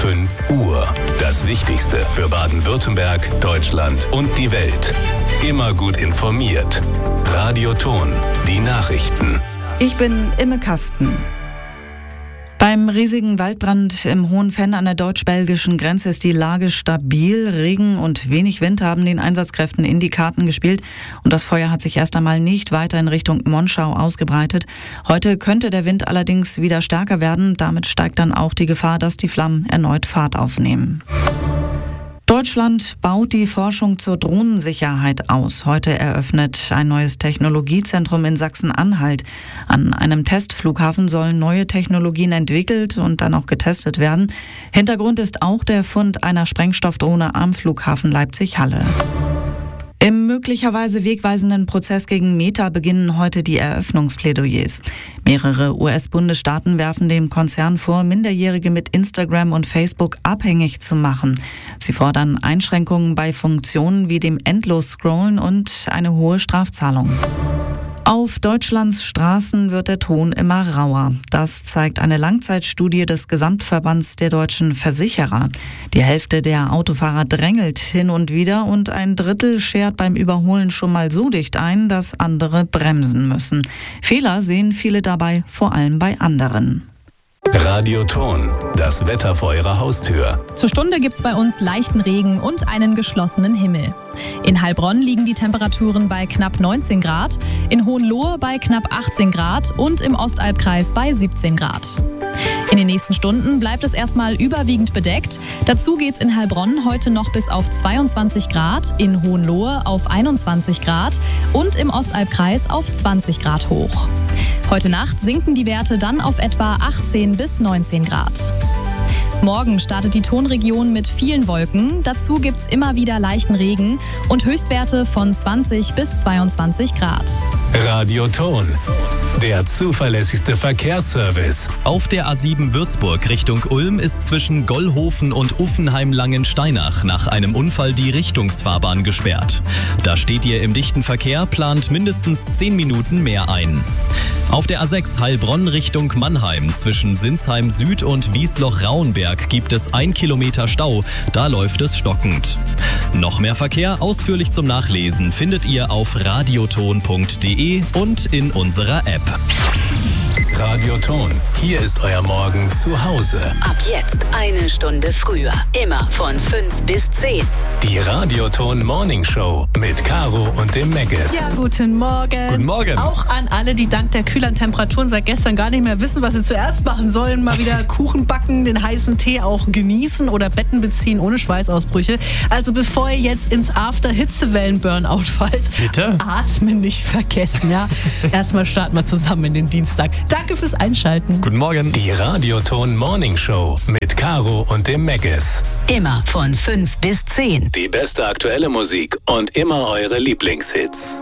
5 Uhr. Das Wichtigste für Baden-Württemberg, Deutschland und die Welt. Immer gut informiert. Radio Thon, die Nachrichten. Ich bin Imme Kasten. Beim riesigen Waldbrand im Hohenfenn an der deutsch-belgischen Grenze ist die Lage stabil. Regen und wenig Wind haben den Einsatzkräften in die Karten gespielt. Und das Feuer hat sich erst einmal nicht weiter in Richtung Monschau ausgebreitet. Heute könnte der Wind allerdings wieder stärker werden. Damit steigt dann auch die Gefahr, dass die Flammen erneut Fahrt aufnehmen. Deutschland baut die Forschung zur Drohnensicherheit aus. Heute eröffnet ein neues Technologiezentrum in Sachsen-Anhalt. An einem Testflughafen sollen neue Technologien entwickelt und dann auch getestet werden. Hintergrund ist auch der Fund einer Sprengstoffdrohne am Flughafen Leipzig-Halle. Im möglicherweise wegweisenden Prozess gegen Meta beginnen heute die Eröffnungsplädoyers. Mehrere US-Bundesstaaten werfen dem Konzern vor, Minderjährige mit Instagram und Facebook abhängig zu machen. Sie fordern Einschränkungen bei Funktionen wie dem Endlos-Scrollen und eine hohe Strafzahlung. Auf Deutschlands Straßen wird der Ton immer rauer. Das zeigt eine Langzeitstudie des Gesamtverbands der deutschen Versicherer. Die Hälfte der Autofahrer drängelt hin und wieder und ein Drittel schert beim Überholen schon mal so dicht ein, dass andere bremsen müssen. Fehler sehen viele dabei, vor allem bei anderen. Radio Thon, das Wetter vor Ihrer Haustür. Zur Stunde gibt's bei uns leichten Regen und einen geschlossenen Himmel. In Heilbronn liegen die Temperaturen bei knapp 19 Grad, in Hohenlohe bei knapp 18 Grad und im Ostalbkreis bei 17 Grad. In den nächsten Stunden bleibt es erstmal überwiegend bedeckt. Dazu geht's in Heilbronn heute noch bis auf 22 Grad, in Hohenlohe auf 21 Grad und im Ostalbkreis auf 20 Grad hoch. Heute Nacht sinken die Werte dann auf etwa 18 bis 19 Grad. Morgen startet die Thonregion mit vielen Wolken. Dazu gibt's immer wieder leichten Regen und Höchstwerte von 20 bis 22 Grad. Radio Thon, der zuverlässigste Verkehrsservice. Auf der A7 Würzburg Richtung Ulm ist zwischen Gollhofen und Uffenheim-Langensteinach nach einem Unfall die Richtungsfahrbahn gesperrt. Da steht ihr im dichten Verkehr, plant mindestens 10 Minuten mehr ein. Auf der A6 Heilbronn Richtung Mannheim zwischen Sinsheim Süd und Wiesloch-Rauenberg gibt es 1 Kilometer Stau. Da läuft es stockend. Noch mehr Verkehr ausführlich zum Nachlesen findet ihr auf radiothon.de und in unserer App. Radio Thon, hier ist euer Morgen zu Hause. Ab jetzt eine Stunde früher. Immer von 5 bis 10. Die Radio Thon Morning Show mit Caro und dem Meggis. Ja, guten Morgen. Guten Morgen. Auch an alle, die dank der kühleren Temperaturen seit gestern gar nicht mehr wissen, was sie zuerst machen sollen. Mal wieder Kuchen backen, den heißen Tee auch genießen oder Betten beziehen ohne Schweißausbrüche. Also bevor ihr jetzt ins After-Hitzewellen-Burnout fallt, bitte atmen nicht vergessen. Ja? Erstmal starten wir zusammen in den Dienstag. Danke fürs Einschalten. Guten Morgen. Die Radio Thon Morning Show mit Caro und dem Meggis. Immer von 5 bis 10. Die beste aktuelle Musik und immer eure Lieblingshits.